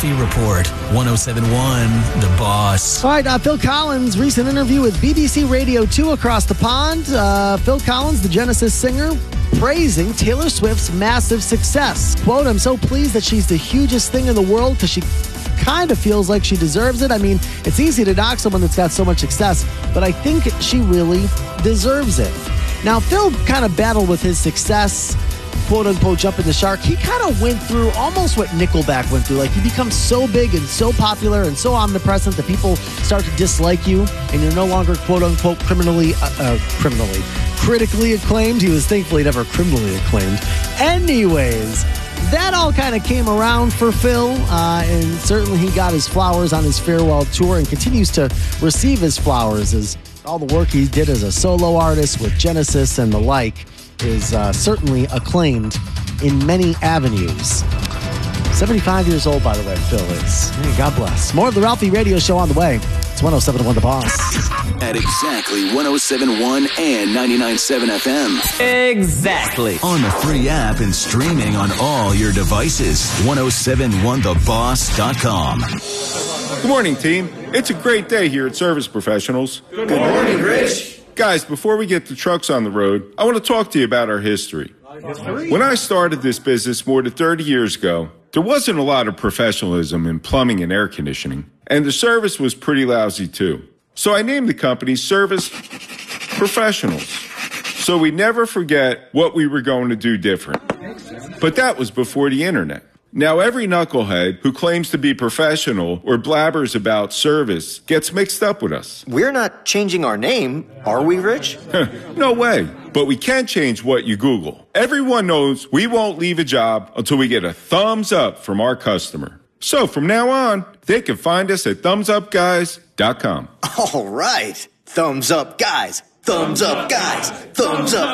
Ralphie Report, 107.1 The Boss. All right, Phil Collins' recent interview with BBC Radio 2 across the pond. Phil Collins, the Genesis singer, praising Taylor Swift's massive success. Quote, "I'm so pleased that she's the hugest thing in the world because she kind of feels like she deserves it. I mean, it's easy to knock someone that's got so much success, but I think she really deserves it." Now, Phil kind of battled with his success, quote-unquote, jumping the shark. He kind of went through almost what Nickelback went through. Like, you become so big and so popular and so omnipresent that people start to dislike you, and you're no longer, quote-unquote, critically acclaimed. He was thankfully never criminally acclaimed. Anyways, that all kind of came around for Phil, and certainly he got his flowers on his farewell tour and continues to receive his flowers as all the work he did as a solo artist with Genesis and the like is certainly acclaimed in many avenues. 75 years old, by the way, Phil is. Hey, God bless. More of the Ralphie Radio Show on the way. It's 107.1 The Boss. At exactly 107.1 and 99.7 FM. Exactly. On the free app and streaming on all your devices. 1071theboss.com. Good morning, team. It's a great day here at Service Professionals. Good morning, Rich. Guys, before we get the trucks on the road, I want to talk to you about our history. When I started this business more than 30 years ago, there wasn't a lot of professionalism in plumbing and air conditioning, and the service was pretty lousy too. So I named the company Service Professionals, so we never forget what we were going to do different. But that was before the internet. Now every knucklehead who claims to be professional or blabbers about service gets mixed up with us. We're not changing our name, are we, Rich? No way. But we can change what you Google. Everyone knows we won't leave a job until we get a thumbs up from our customer. So from now on, they can find us at thumbsupguys.com. All right. Thumbs up, guys. Thumbs up, guys. Thumbs up.